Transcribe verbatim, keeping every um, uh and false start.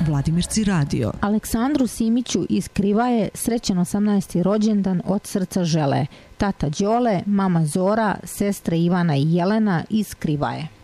Vladimirci radio. Aleksandru Simiću iz Krivaje srećan osamnaesti rođendan od srca žele tata Đole, mama Zora, sestre Ivana i Jelena iz Krivaje.